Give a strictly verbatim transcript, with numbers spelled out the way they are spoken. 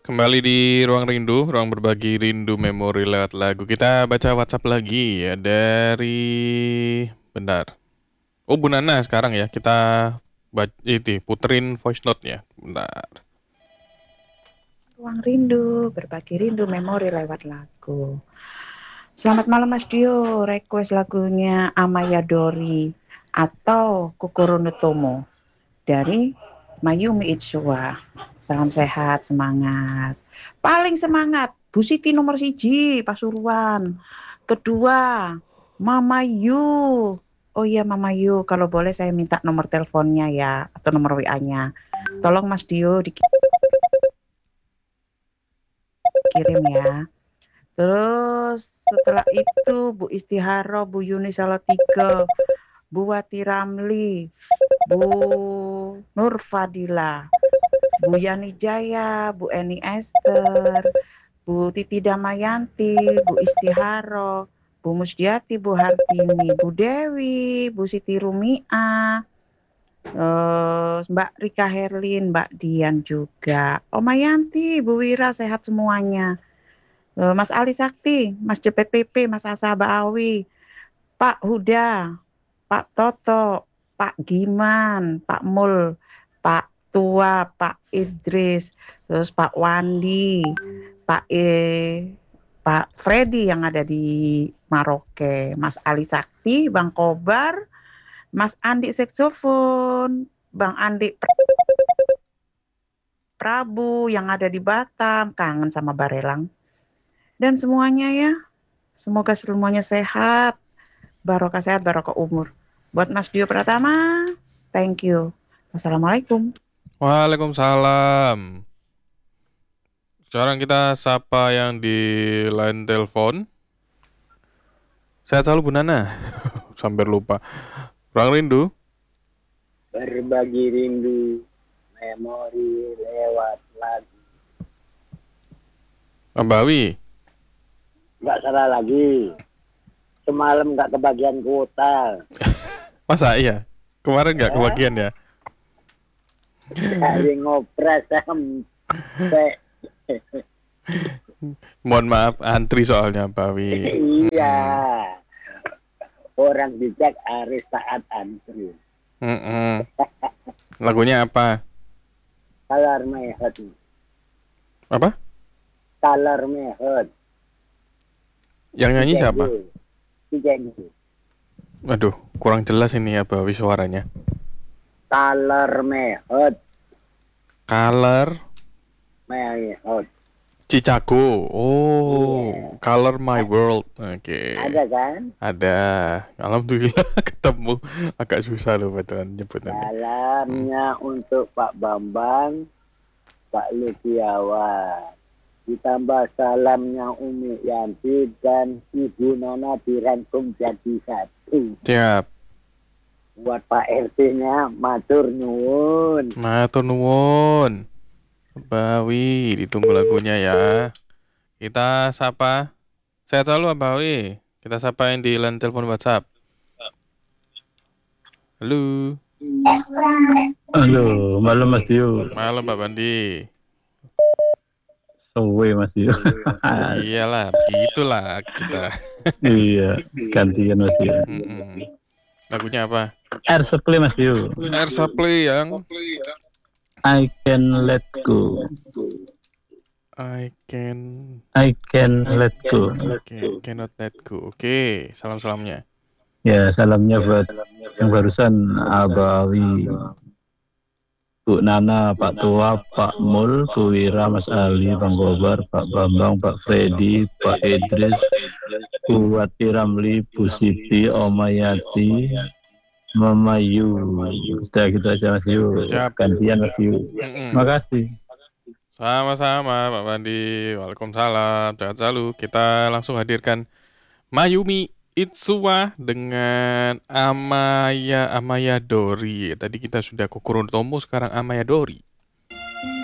Kembali di Ruang Rindu, ruang berbagi rindu memori lewat lagu. Kita baca WhatsApp lagi ya dari bentar. Oh, Bu Nana sekarang ya. Kita baca itu puterin voice note ya. Bentar. Ruang Rindu, berbagi rindu memori lewat lagu. Selamat malam Mas Dio, request lagunya Amaya Dori atau Kokoro no Tomo dari Mayumi Itsuwa. Salam sehat, semangat. Paling semangat, Bu Siti nomor siji, Pasuruan. Kedua, Mama Yu. Oh iya Mama Yu, kalau boleh saya minta nomor teleponnya ya, atau nomor W A-nya. Tolong Mas Dio dikirim ya. Terus setelah itu Bu Istiharo, Bu Yuni Salatiga, Bu Wati Ramli, Bu Nur Fadila, Bu Yani Jaya, Bu Eni Esther, Bu Titi Damayanti, Bu Istiharo, Bu Musdiati, Bu Hartini, Bu Dewi, Bu Siti Rumia, uh, Mbak Rika Herlin, Mbak Dian juga, Oma Yanti, Bu Wira, sehat semuanya. Mas Ali Sakti, Mas Jepet P P, Mas Asa Baawi, Pak Huda, Pak Toto, Pak Giman, Pak Mul, Pak Tua, Pak Idris, terus Pak Wandi, Pak E, Pak Freddy yang ada di Maroke, Mas Ali Sakti, Bang Kobar, Mas Andi Saxophone, Bang Andi Prabu yang ada di Batam, kangen sama Barelang. Dan semuanya ya, semoga semuanya sehat, barokah sehat, barokah umur. Buat Mas Dio Pratama, thank you. Wassalamualaikum. Waalaikumsalam. Sekarang kita sapa yang di line telepon. Sehat selalu Bu Nana. Sampai lupa. Ruang Rindu. Berbagi rindu memori lewat lagu. Ambawi. Nggak salah lagi. Semalam nggak kebagian kuota. Masa iya? Kemarin nggak Ya. kebagian ya? Dari ngopres sampai. Mohon maaf, antri soalnya Ambawi. Iya. Orang dicek harus saat antri. Mm-mm. Lagunya apa? Color Mehut. Apa? Color Mehut. Yang nyanyi siapa? Cicengu. Aduh, kurang jelas ini ya Bawi suaranya. Color Mehut. Color Mehut. Cicago. Oh, Yeah. Color My World. Oke. Okay. Ada kan? Ada. Alhamdulillah ketemu. Agak susah loh betulan nyebutnya. Salamnya hmm. untuk Pak Bambang, Pak Lukiawan. Ditambah salamnya Umi Yanti dan Ibu Nana dirangkum jadi satu. Siap. Buat Pak R T-nya matur nuwun. Matur nuwun. Bawi, ditunggu lagunya ya. Kita sapa. Sehat selalu Bawi. Kita sapa yang di line telepon WhatsApp. Halo. Halo, malam Mas Dio. Malam Pak Bandi. Sowe Mas Dio. Iyalah, begitulah kita. Iya, gantian Mas Dio. Mm-mm. Lagunya apa? Air Supply Mas Dio. Air Supply yang I Can Let Go. I can I Can Let Go. Okay, cannot let go. Oke, okay. Salam-salamnya. Ya, salamnya buat yang barusan Abawi, Bu Nana, Pak Tua, Pak Mul, Bu Wira, Mas Ali, Bang Gobar, Pak Bambang, Pak Freddy, Pak Idris, Bu Wati Ramli, Bu Siti, Oma Yati, Mama Yu. Sudah gitu aja Mas Yu. Gantian Mas Yu. Terima kasih. Sama-sama Pak Bandi. Waalaikumsalam. Sehat selalu. Kita langsung hadirkan Mayumi Itsuwa dengan Amaya Amaya Dori. Tadi kita sudah Kokoro no Tomo, sekarang Amaya Dori.